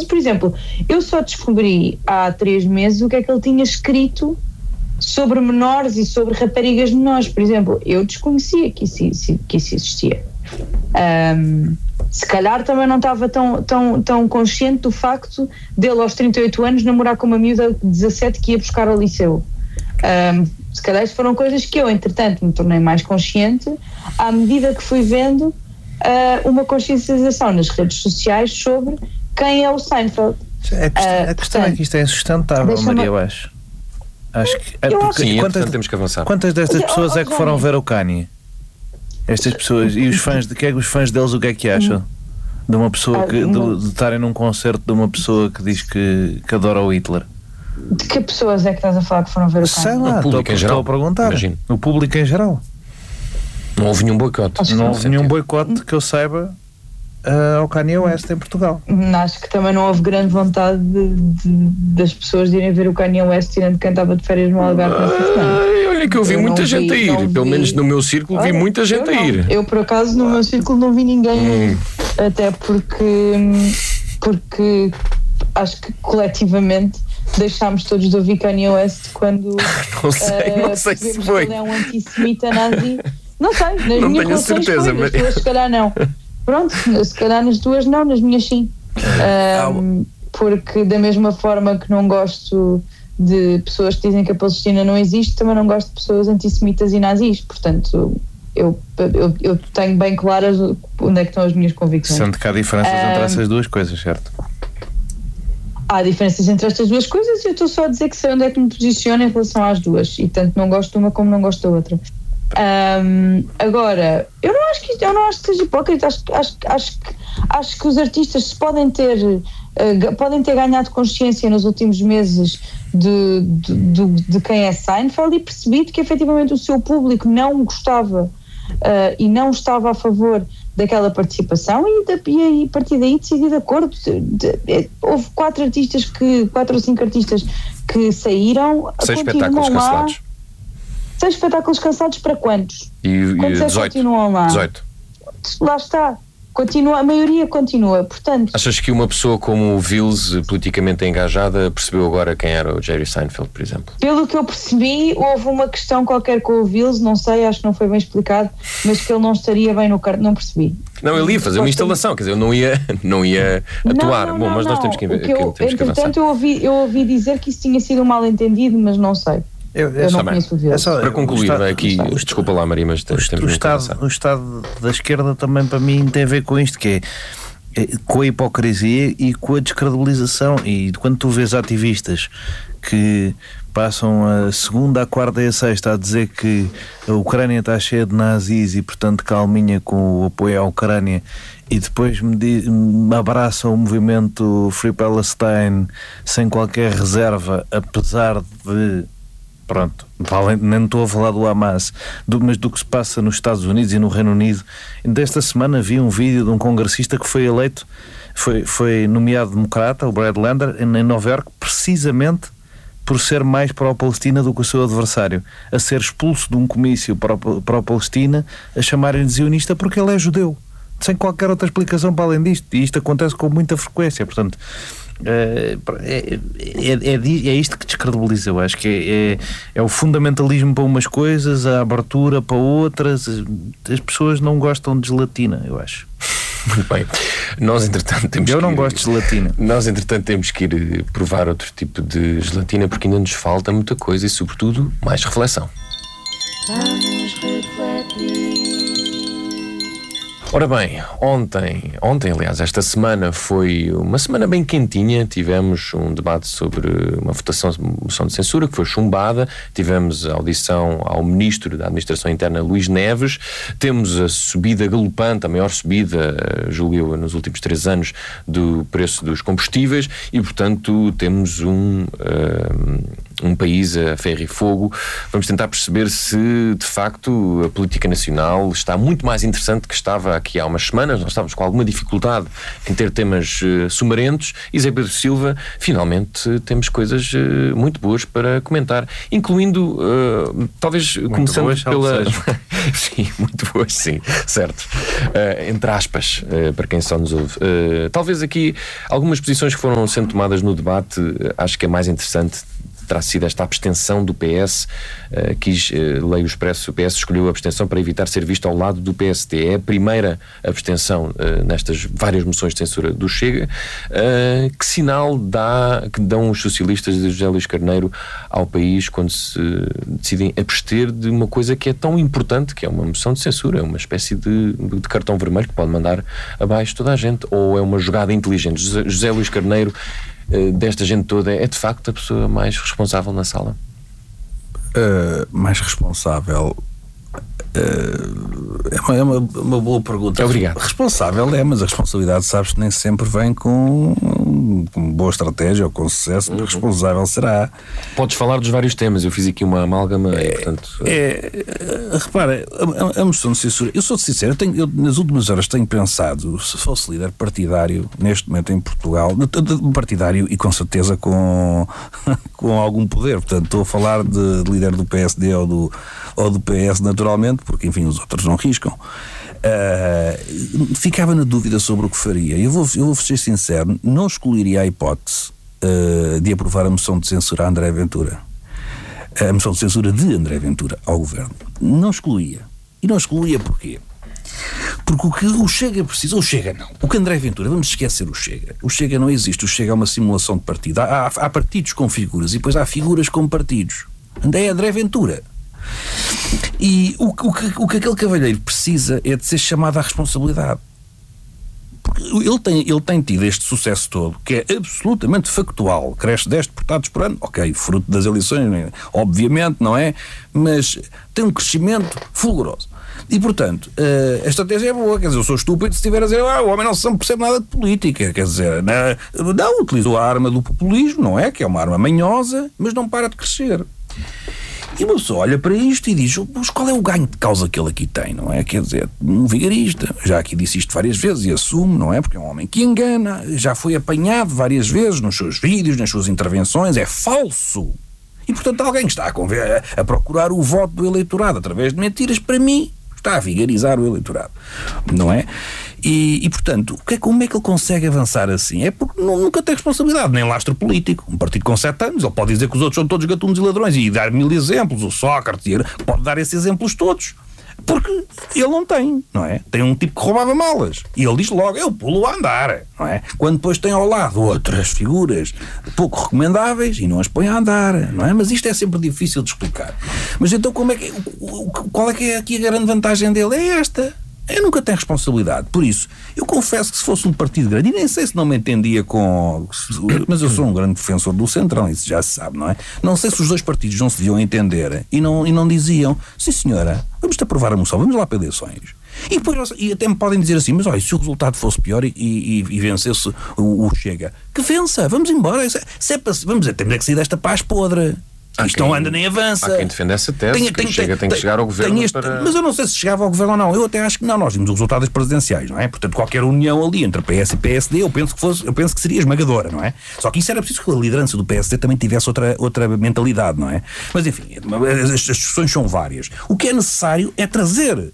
por exemplo, eu só descobri há 3 meses o que é que ele tinha escrito sobre menores e sobre raparigas menores, por exemplo. Eu desconhecia que isso existia. Se calhar também não estava tão consciente do facto dele aos 38 anos namorar com uma miúda de 17 que ia buscar ao liceu. Se calhar isso foram coisas que eu, entretanto, me tornei mais consciente à medida que fui vendo uma consciencialização nas redes sociais sobre quem é o Seinfeld. A questão é que isto é insustentável, Maria, eu acho. Sim, temos que avançar. Quantas destas pessoas é que foram ver o Kanye? Estas pessoas, e os fãs, os fãs deles, o que é que acham? De uma pessoa de estarem num concerto de uma pessoa que diz que adora o Hitler. De que pessoas é que estás a falar que foram ver o Kanye? Sei lá, o público em geral, estou a perguntar. Imagino. O público em geral. Não houve nenhum boicote. Não houve nenhum boicote que eu saiba ao Kanye West em Portugal. Acho que também não houve grande vontade das pessoas de irem ver o Kanye West, tirando quem estava de férias no Algarve nessa semana. Olha que eu vi muita gente a ir, pelo menos no meu círculo vi muita gente a ir. Eu por acaso no meu círculo não vi ninguém até porque acho que coletivamente deixámos todos de ouvir Kanye West quando não sei se foi. Ele é um antissemita nazi. Não sei, nas não minhas tenho relações certeza, foi, nas tuas se calhar não. Pronto, se calhar nas tuas não, nas minhas sim. Porque da mesma forma que não gosto de pessoas que dizem que a Palestina não existe, também não gosto de pessoas antissemitas e nazis. Portanto, eu tenho bem claras onde é que estão as minhas convicções. Sendo que há diferenças entre essas duas coisas, certo? Há diferenças entre estas duas coisas e eu estou só a dizer que sei onde é que me posiciono em relação às duas, e tanto não gosto de uma como não gosto da outra. Agora, eu não acho que seja hipócrita. Acho que os artistas se podem ter ganhado consciência nos últimos meses de quem é Seinfeld e percebido que efetivamente o seu público não gostava e não estava a favor daquela participação e a partir daí decidiu de acordo. Houve 4 ou 5 artistas que saíram. 6 espetáculos cancelados. 6 espetáculos cancelados para quantos? E quantos 18. Continuam lá? 18. Lá está. A maioria continua, portanto... Achas que uma pessoa como o Vils, politicamente engajada, percebeu agora quem era o Jerry Seinfeld, por exemplo? Pelo que eu percebi, houve uma questão qualquer com o Vils, não sei, acho que não foi bem explicado, mas que ele não estaria bem no cartão, não percebi. Não, ele ia fazer uma instalação, quer dizer, eu não ia atuar. Não, Bom, mas nós temos que avançar. Eu ouvi dizer que isso tinha sido um mal-entendido, mas não sei. Eu não conheço o Vils. Para concluir, desculpa lá, Maria, mas o Estado da esquerda também para mim tem a ver com isto, que é com a hipocrisia e com a descredibilização. E quando tu vês ativistas que passam a segunda, a quarta e a sexta a dizer que a Ucrânia está cheia de nazis e portanto calminha com o apoio à Ucrânia, e depois me abraçam o movimento Free Palestine sem qualquer reserva, apesar de... Pronto, nem estou a falar do Hamas, mas do que se passa nos Estados Unidos e no Reino Unido. Desta semana vi um vídeo de um congressista que foi eleito, foi nomeado democrata, o Brad Lander, em Nova Iorque, precisamente por ser mais pró-Palestina do que o seu adversário, a ser expulso de um comício pró-Palestina, a chamarem de zionista porque ele é judeu, sem qualquer outra explicação para além disto, e isto acontece com muita frequência. Portanto, é isto que descredibiliza. Eu acho que é o fundamentalismo para umas coisas, a abertura para outras. As pessoas não gostam de gelatina, eu acho. Muito bem. Nós, entretanto, não gosto de gelatina. Nós, entretanto, temos que ir provar outro tipo de gelatina, porque ainda nos falta muita coisa e, sobretudo, mais reflexão. Vamos refletir. Ora bem, ontem, aliás, esta semana foi uma semana bem quentinha. Tivemos um debate sobre uma moção de censura que foi chumbada. Tivemos a audição ao Ministro da Administração Interna, Luís Neves. Temos a subida galopante, a maior subida, julgo eu, nos últimos 3 anos, do preço dos combustíveis e, portanto, temos um país a ferro e fogo. Vamos tentar perceber se de facto a política nacional está muito mais interessante que estava aqui há umas semanas. Nós estávamos com alguma dificuldade em ter temas sumarentos, e Zé Pedro Silva, finalmente temos coisas muito boas para comentar, incluindo talvez muito começando boas, pela sim, muito boas, sim, certo, entre aspas, para quem só nos ouve. Talvez aqui algumas posições que foram sendo tomadas no debate, acho que é mais interessante terá sido esta abstenção do PS. Leio o Expresso, o PS escolheu a abstenção para evitar ser visto ao lado do PSD. É a primeira abstenção nestas várias moções de censura do Chega. Que sinal que dão os socialistas de José Luís Carneiro ao país quando se decidem abster de uma coisa que é tão importante, que é uma moção de censura, uma espécie de cartão vermelho que pode mandar abaixo toda a gente? Ou é uma jogada inteligente? José Luís Carneiro, desta gente toda, é de facto a pessoa mais responsável na sala? Mais responsável é uma boa pergunta. Obrigado. Responsável mas a responsabilidade, sabes, nem sempre vem com boa estratégia ou com sucesso. Responsável será. Podes falar dos vários temas, eu fiz aqui uma amálgama e, portanto... Repara, a moção de censura, eu sou sincero, eu nas últimas horas tenho pensado, se fosse líder partidário neste momento em Portugal, partidário e com certeza com algum poder, portanto estou a falar de líder do PSD ou do PS, naturalmente, porque enfim os outros não riscam. Ficava na dúvida sobre o que faria. Eu vou ser sincero, não excluiria a hipótese de aprovar a moção de censura a André Ventura, a moção de censura de André Ventura ao governo. Não excluía. E não excluía porquê? Porque o que o Chega precisa, o Chega não, o que André Ventura, vamos esquecer o Chega não existe, o Chega é uma simulação de partido. Há partidos com figuras e depois há figuras com partidos. André Ventura. E o que aquele cavalheiro precisa é de ser chamado à responsabilidade. Porque ele tem tido este sucesso todo, que é absolutamente factual. Cresce 10 deputados por ano, ok, fruto das eleições, obviamente, não é? Mas tem um crescimento fulguroso. E, portanto, a estratégia é boa. Quer dizer, eu sou estúpido se estiver a dizer o homem não percebe nada de política. Quer dizer, não utilizou a arma do populismo, não é? Que é uma arma manhosa, mas não para de crescer. E uma pessoa olha para isto e diz, mas qual é o ganho de causa que ele aqui tem, não é? Quer dizer, um vigarista, já aqui disse isto várias vezes e assume, não é? Porque é um homem que engana, já foi apanhado várias vezes nos seus vídeos, nas suas intervenções, é falso. E, portanto, alguém que está a procurar o voto do eleitorado através de mentiras, para mim, está a vigarizar o eleitorado, não é? E portanto, como é que ele consegue avançar assim? É porque nunca tem responsabilidade, nem lastro político. Um partido com 7 anos, ele pode dizer que os outros são todos gatunos e ladrões e dar 1000 exemplos, o Sócrates, pode dar esses exemplos todos. Porque ele não tem, não é? Tem um tipo que roubava malas e ele diz logo, eu pulo a andar, não é? Quando depois tem ao lado outras figuras pouco recomendáveis e não as põe a andar, não é? Mas isto é sempre difícil de explicar. Mas então qual é que é aqui a grande vantagem dele? É esta. Eu nunca tenho responsabilidade. Por isso, eu confesso que se fosse um partido grande, e nem sei se não me entendia mas eu sou um grande defensor do Centrão, isso já se sabe, não é? Não sei se os dois partidos não se deviam entender e não diziam, sim senhora, vamos-te aprovar a moção, vamos lá para eleições. E até me podem dizer assim, mas olha, se o resultado fosse pior e vencesse o Chega, que vença, vamos embora. Vamos temos que sair desta paz podre. Isto não anda nem avança. Há quem defenda essa tese, que Chega tem que chegar ao governo Mas eu não sei se chegava ao governo ou não. Eu até acho que não. Nós vimos os resultados presidenciais, não é? Portanto, qualquer união ali entre PS e PSD, eu penso que seria esmagadora, não é? Só que isso era preciso que a liderança do PSD também tivesse outra mentalidade, não é? Mas enfim, as discussões são várias. O que é necessário é trazer,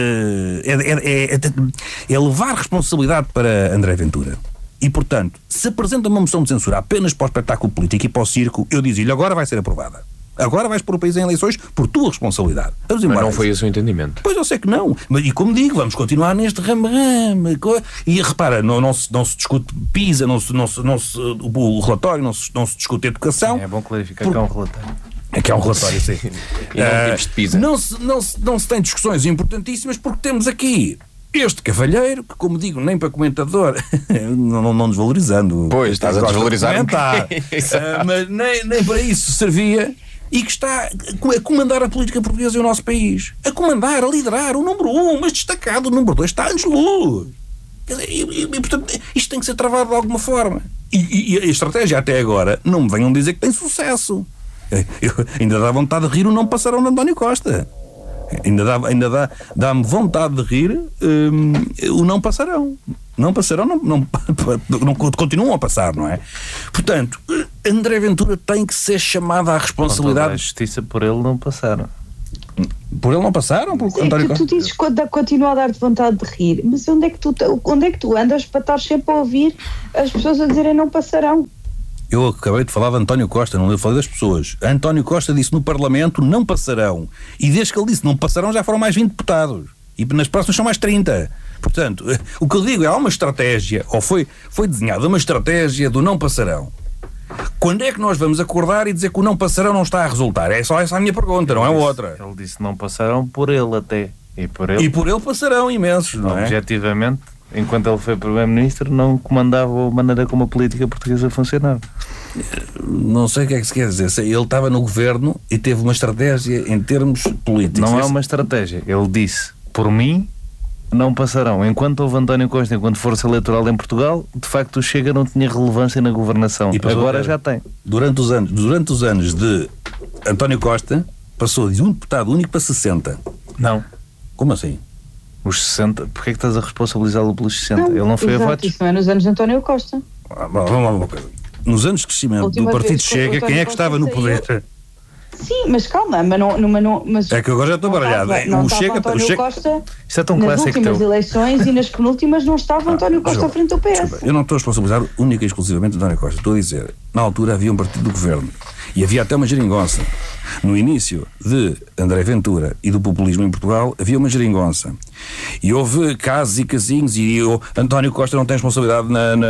é levar responsabilidade para André Ventura. E, portanto, se apresenta uma moção de censura apenas para o espetáculo político e para o circo, eu dizia-lhe, agora vai ser aprovada. Agora vais pôr o país em eleições por tua responsabilidade. Mas não foi esse o entendimento. Pois eu sei que não. Mas, e como digo, vamos continuar neste rame-rame. E repara, não se discute PISA, o relatório, não se discute educação. É bom clarificar que é um relatório. Que é um relatório, sim. E não temos de PISA. Não se tem discussões importantíssimas porque temos aqui este cavalheiro, que como digo, nem para comentador, não desvalorizando. Pois, estás a desvalorizar. Mas nem para isso servia e que está a comandar a política portuguesa e o nosso país. A comandar, a liderar, o número 1, mas destacado, o número 2 está anos-luz. E, portanto, isto tem que ser travado de alguma forma. E a estratégia até agora, não me venham dizer que tem sucesso. Ainda dá vontade de rir o não passarão de António Costa. Ainda dá-me vontade de rir o não passarão. Não passarão, não continuam a passar, não é? Portanto, André Ventura tem que ser chamado à responsabilidade. A justiça por ele não passaram. Por ele não passaram? Por António Costa? Tu dizes que continua a dar-te vontade de rir, mas onde é que tu andas para estar sempre a ouvir as pessoas a dizerem não passarão? Eu acabei de falar de António Costa, não eu falei das pessoas. António Costa disse no Parlamento não passarão. E desde que ele disse não passarão já foram mais 20 deputados. E nas próximas são mais 30. Portanto, o que eu digo é há uma estratégia, ou foi desenhada uma estratégia do não passarão. Quando é que nós vamos acordar e dizer que o não passarão não está a resultar? É só essa a minha pergunta, não é outra. Ele disse não passarão por ele até. E por ele passarão imensos, não é? Objetivamente, enquanto ele foi Primeiro-Ministro, não comandava a maneira como a política portuguesa funcionava. Não sei o que é que se quer dizer. Ele estava no governo e teve uma estratégia em termos políticos. Não é uma estratégia. Ele disse, por mim, não passarão. Enquanto houve António Costa, enquanto força eleitoral em Portugal, de facto o Chega não tinha relevância na governação. E agora já tem. Durante os anos de António Costa, passou de um deputado único para 60. Não. Como assim? Os 60, porquê é que estás a responsabilizá-lo pelos 60? Ele não foi a votos? Isso não é nos anos de António Costa. Vamos lá uma coisa. Nos anos de crescimento do Partido Chega, quem é que estava no poder? Sim, mas calma, mas é que agora já estou baralhado. O Chega, Costa, isto é tão nas clássico últimas eleições e nas penúltimas não estava António Costa à frente do PS. Desculpa, eu não estou a responsabilizar única e exclusivamente António Costa. Estou a dizer, na altura havia um partido do governo e havia até uma geringonça. No início de André Ventura e do populismo em Portugal havia uma geringonça. E houve casos e casinhos e António Costa não tem responsabilidade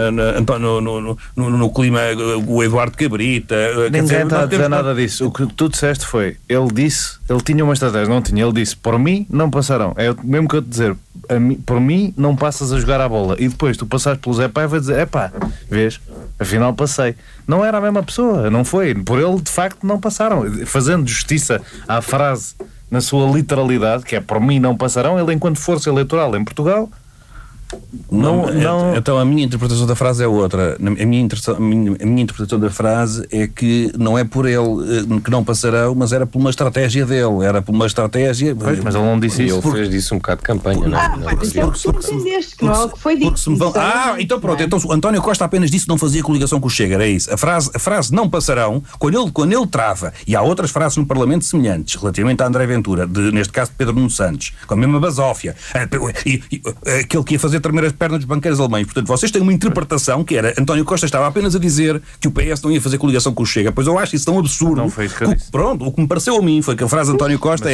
no clima, o Eduardo Cabrita. Ninguém está a dizer nada disso. O que tu disseste foi, ele tinha uma estratégia, não tinha, ele disse, por mim não passarão. É o mesmo que eu te dizer, por mim não passas a jogar a bola. E depois tu passaste pelo Zé Paiva e dizer, epá, vês, afinal passei. Não era a mesma pessoa, não foi. Por ele, de facto, não passaram. Fazendo justiça à frase na sua literalidade, que é por mim não passarão, ele enquanto força eleitoral em Portugal não. Então a minha interpretação da frase é outra. A minha interpretação da frase é que não é por ele que não passarão, mas era por uma estratégia dele. Era por uma estratégia. Pois, mas ele não disse isso. Ele fez disso um bocado de campanha, não isso é o que tu entendeste, que não é o que foi dito. Então pronto, então o António Costa apenas disse que não fazia coligação com o Chega, era isso. A frase não passarão, quando ele trava, e há outras frases no Parlamento semelhantes, relativamente a André Ventura, neste caso de Pedro Nuno Santos, com a mesma basófia, aquele que ia fazer tremer as pernas dos banqueiros alemães. Portanto, vocês têm uma interpretação que era António Costa estava apenas a dizer que o PS não ia fazer coligação com o Chega. Pois eu acho isso tão absurdo. Não foi isso que eu disse. Pronto, o que me pareceu a mim foi que a frase de António Costa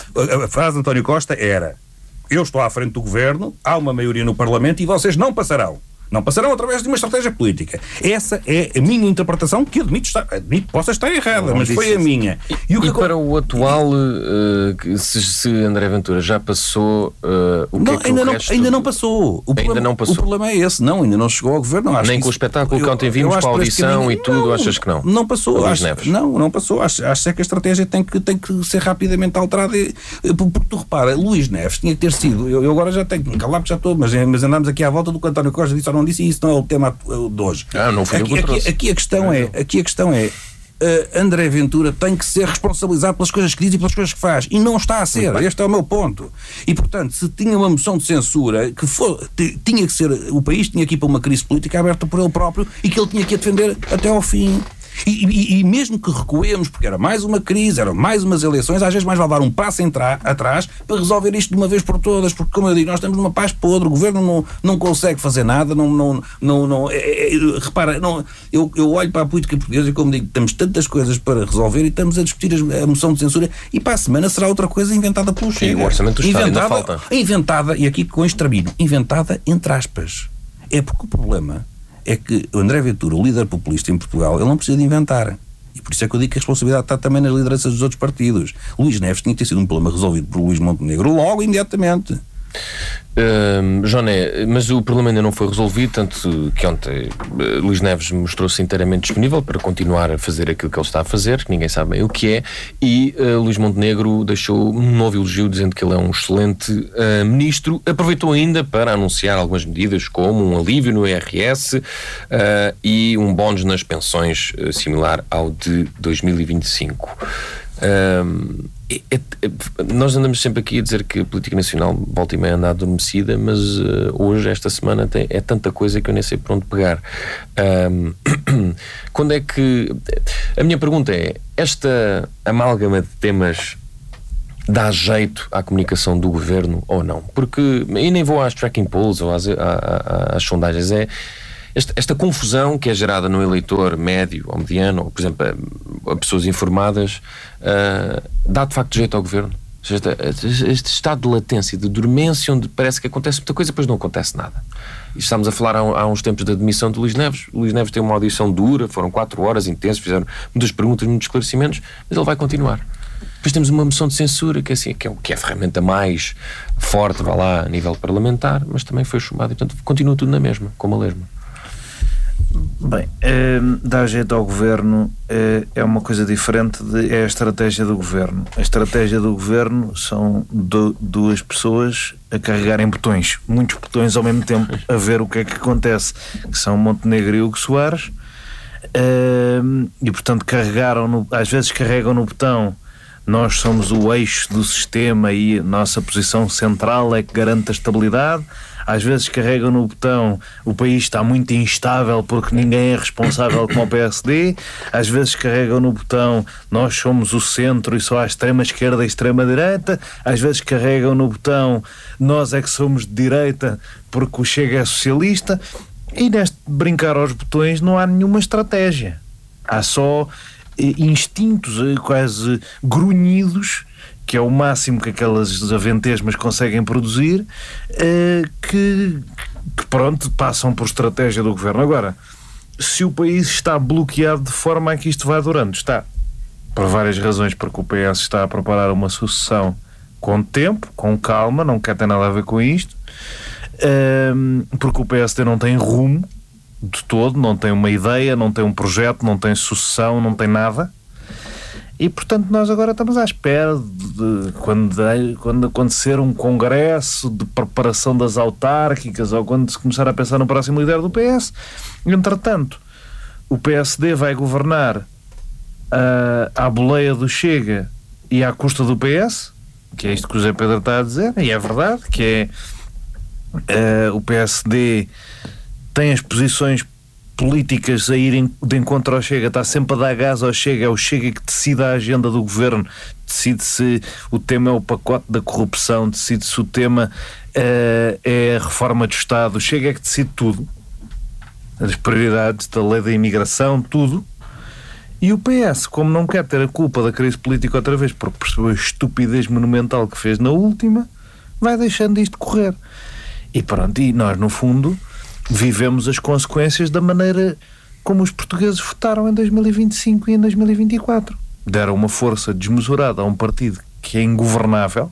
era eu estou à frente do governo, há uma maioria no Parlamento e vocês não passarão. Não passarão através de uma estratégia política. Essa é a minha interpretação, que admito possa estar errada, mas foi a minha. E para o atual, se André Ventura já passou, o que é que ainda não passou. O problema é esse. Não, ainda não chegou ao governo. Nem com o espetáculo que ontem vimos, com a audição e tudo, achas que não? Não passou. Não passou. Acho que a estratégia tem que ser rapidamente alterada. Porque tu repara, Luís Neves tinha que ter sido, eu agora já tenho, calado que já estou, mas andamos aqui à volta do que António Costa disse, não disse, e isso não é o tema de hoje. Não foi aqui a questão é André Ventura tem que ser responsabilizado pelas coisas que diz e pelas coisas que faz, e não está a ser. Este é o meu ponto. E portanto, se tinha uma moção de censura tinha que ser, o país tinha que ir para uma crise política aberta por ele próprio e que ele tinha que a defender até ao fim. E mesmo que recuemos, porque era mais uma crise, eram mais umas eleições, às vezes mais vale dar um passo atrás para resolver isto de uma vez por todas, porque como eu digo, nós estamos numa paz podre, o governo não consegue fazer nada, repara, eu olho para a política portuguesa e como digo, temos tantas coisas para resolver e estamos a discutir a moção de censura e para a semana será outra coisa inventada pelo Chega. E o orçamento do Estado ainda falta. Inventada, e aqui com este trabinho, inventada entre aspas. É porque o problema é que o André Ventura, o líder populista em Portugal, ele não precisa de inventar. E por isso é que eu digo que a responsabilidade está também nas lideranças dos outros partidos. Luís Neves tinha que ter sido um problema resolvido por Luís Montenegro logo, imediatamente. Joné, mas o problema ainda não foi resolvido, tanto que ontem Luís Neves mostrou-se inteiramente disponível para continuar a fazer aquilo que ele está a fazer, que ninguém sabe bem o que é, e Luís Montenegro deixou um novo elogio dizendo que ele é um excelente ministro. Aproveitou ainda para anunciar algumas medidas como um alívio no IRS e um bónus nas pensões similar ao de 2025. Nós andamos sempre aqui a dizer que a política nacional volta e meia anda adormecida, mas hoje, esta semana, é tanta coisa que eu nem sei por onde pegar. Quando é que... A minha pergunta é, esta amálgama de temas dá jeito à comunicação do governo ou não? Porque, e nem vou às tracking polls ou às sondagens, esta confusão que é gerada no eleitor médio ou mediano, ou por exemplo a pessoas informadas, dá de facto jeito ao governo? Ou seja, este estado de latência, de dormência, onde parece que acontece muita coisa e depois não acontece nada. E estamos a falar há uns tempos da demissão de Luís Neves. Luís Neves tem uma audição dura, foram 4 horas intensas, fizeram muitas perguntas, muitos esclarecimentos, mas ele vai continuar. Depois temos uma moção de censura que é a ferramenta mais forte, vá lá, a nível parlamentar, mas também foi chumbada e portanto continua tudo na mesma, como a lesma. Bem, dar jeito ao governo é uma coisa diferente, é a estratégia do governo. A estratégia do governo são duas pessoas a carregarem botões, muitos botões ao mesmo tempo, a ver o que é que acontece, que são Montenegro e Hugo Soares, e portanto às vezes carregam no botão: nós somos o eixo do sistema e a nossa posição central é que garante a estabilidade. Às vezes carregam no botão: o país está muito instável porque ninguém é responsável como o PSD. Às vezes carregam no botão: nós somos o centro e só há extrema esquerda e extrema direita. Às vezes carregam no botão: nós é que somos de direita porque o Chega é socialista. E neste brincar aos botões não há nenhuma estratégia. Há só instintos quase grunhidos, que é o máximo que aquelas aventesmas conseguem produzir, que pronto, passam por estratégia do governo. Agora, se o país está bloqueado de forma a que isto vá durando, está, por várias razões, porque o PS está a preparar uma sucessão com tempo, com calma, não quer ter nada a ver com isto, porque o PSD não tem rumo de todo, não tem uma ideia, não tem um projeto, não tem sucessão, não tem nada. E portanto nós agora estamos à espera de quando acontecer um congresso de preparação das autárquicas, ou quando se começar a pensar no próximo líder do PS. Entretanto, o PSD vai governar à boleia do Chega e à custa do PS, que é isto que o Zé Pedro está a dizer, e é verdade, que o PSD tem as posições políticas a irem de encontro ao Chega, está sempre a dar gás ao Chega, é o Chega que decide a agenda do governo, decide se o tema é o pacote da corrupção, decide se o tema é a reforma do Estado, o Chega é que decide tudo, as prioridades da lei da imigração, tudo. E o PS, como não quer ter a culpa da crise política outra vez, porque percebeu a estupidez monumental que fez na última, vai deixando isto correr. E pronto, e nós no fundo vivemos as consequências da maneira como os portugueses votaram em 2025 e em 2024. Deram uma força desmesurada a um partido que é ingovernável,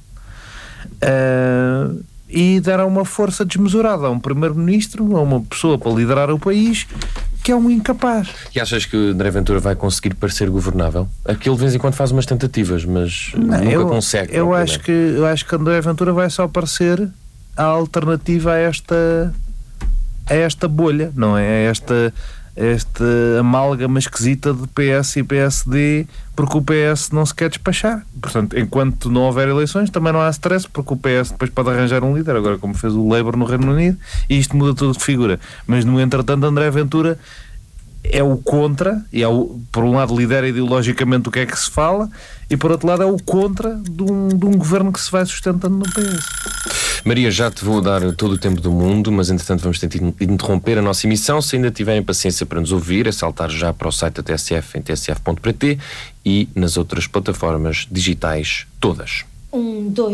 e deram uma força desmesurada a um primeiro-ministro, a uma pessoa para liderar o país, que é um incapaz. E achas que o André Ventura vai conseguir parecer governável? Aquele de vez em quando faz umas tentativas, mas nunca consegue. Eu acho que André Ventura vai só parecer a alternativa a esta bolha, não é? Esta amálgama esquisita de PS e PSD, porque o PS não se quer despachar. Portanto, enquanto não houver eleições, também não há stress, porque o PS depois pode arranjar um líder, agora como fez o Labour no Reino Unido, e isto muda tudo de figura. Mas, no entretanto, André Ventura é o contra, e por um lado lidera ideologicamente o que é que se fala, e por outro lado é o contra de um governo que se vai sustentando no PS. Maria, já te vou dar todo o tempo do mundo, mas entretanto vamos tentar interromper a nossa emissão. Se ainda tiverem paciência para nos ouvir, é saltar já para o site da TSF em tsf.pt e nas outras plataformas digitais todas. 1, 2